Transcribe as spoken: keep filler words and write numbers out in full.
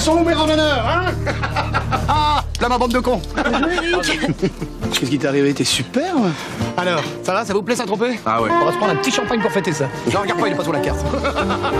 sont où mes randonneurs, hein? Ah, là, ma bande de cons. Qu'est-ce qui t'est arrivé? T'es superbe. Alors, ça va, ça vous plaît, Saint-Tropez? Ah ouais. On va se prendre un petit champagne pour fêter ça. Non, regarde pas, il est pas sur la carte.